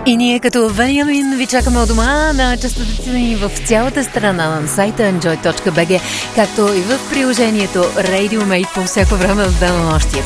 И ние като Вениамин ви чакаме от дома на честотите ни в цялата страна на сайта enjoy.bg, както и в приложението Radio Mate по всяко време в денонощието.